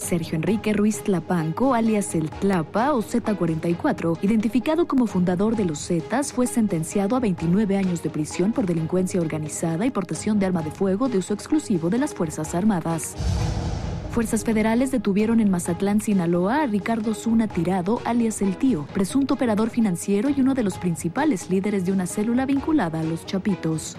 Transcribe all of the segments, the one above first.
Sergio Enrique Ruiz Tlapanco, alias el Tlapa o Z44, identificado como fundador de los Zetas, fue sentenciado a 29 años de prisión por delincuencia organizada y portación de arma de fuego de uso exclusivo de las Fuerzas Armadas. Fuerzas federales detuvieron en Mazatlán, Sinaloa, a Ricardo Zuna Tirado, alias El Tío, presunto operador financiero y uno de los principales líderes de una célula vinculada a los Chapitos.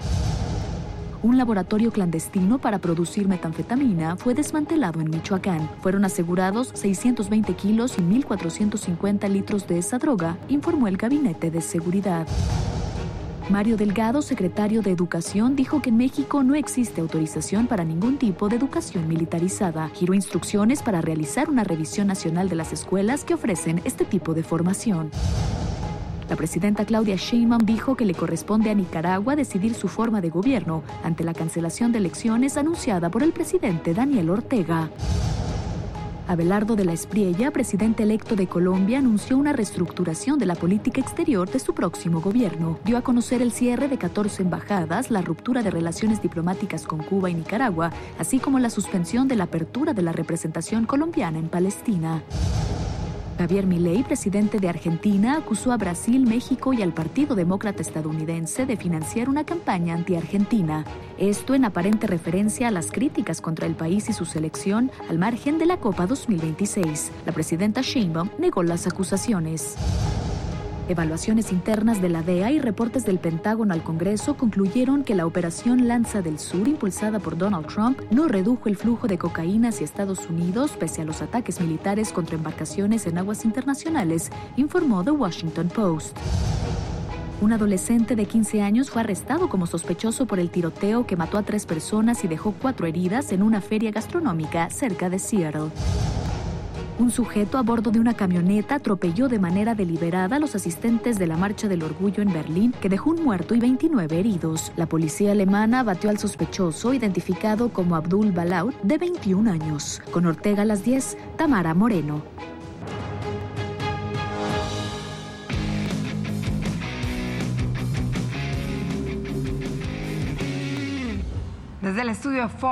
Un laboratorio clandestino para producir metanfetamina fue desmantelado en Michoacán. Fueron asegurados 620 kilos y 1.450 litros de esa droga, informó el Gabinete de Seguridad. Mario Delgado, secretario de Educación, dijo que en México no existe autorización para ningún tipo de educación militarizada. Giró instrucciones para realizar una revisión nacional de las escuelas que ofrecen este tipo de formación. La presidenta Claudia Sheinbaum dijo que le corresponde a Nicaragua decidir su forma de gobierno ante la cancelación de elecciones anunciada por el presidente Daniel Ortega. Abelardo de la Espriella, presidente electo de Colombia, anunció una reestructuración de la política exterior de su próximo gobierno. Dio a conocer el cierre de 14 embajadas, la ruptura de relaciones diplomáticas con Cuba y Nicaragua, así como la suspensión de la apertura de la representación colombiana en Palestina. Javier Milei, presidente de Argentina, acusó a Brasil, México y al Partido Demócrata estadounidense de financiar una campaña anti-argentina. Esto en aparente referencia a las críticas contra el país y su selección al margen de la Copa 2026. La presidenta Sheinbaum negó las acusaciones. Evaluaciones internas de la DEA y reportes del Pentágono al Congreso concluyeron que la operación Lanza del Sur, impulsada por Donald Trump, no redujo el flujo de cocaína hacia Estados Unidos pese a los ataques militares contra embarcaciones en aguas internacionales, informó The Washington Post. Un adolescente de 15 años fue arrestado como sospechoso por el tiroteo que mató a 3 personas y dejó 4 heridas en una feria gastronómica cerca de Seattle. Un sujeto a bordo de una camioneta atropelló de manera deliberada a los asistentes de la Marcha del Orgullo en Berlín, que dejó un muerto y 29 heridos. La policía alemana batió al sospechoso, identificado como Abdul Balaut, de 21 años. Con Ortega a las 10, Tamara Moreno. Desde el estudio